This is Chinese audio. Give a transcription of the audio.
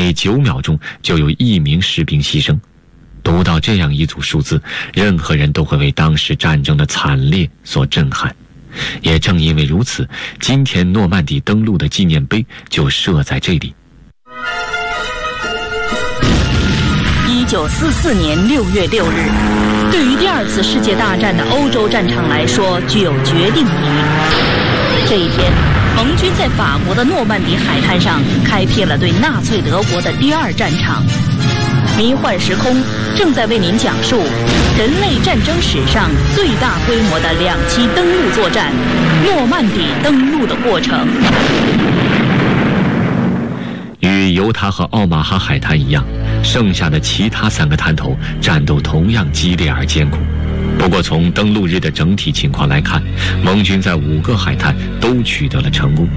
每9秒钟就有1名士兵牺牲。读到这样一组数字，任何人都会为当时战争的惨烈所震撼。也正因为如此，今天诺曼底登陆的纪念碑就设在这里。 1944年6月6日，对于第2次世界大战的欧洲战场来说具有决定意义。这一天，盟军在法国的诺曼底海滩上开辟了对纳粹德国的第2战场。迷幻时空正在为您讲述人类战争史上最大规模的2期登陆作战——诺曼底登陆的过程。 与犹他和奥马哈海滩一样，剩下的其他3个滩头战斗同样激烈而艰苦。不过从登陆日的整体情况来看，盟军在5个海滩都取得了成功。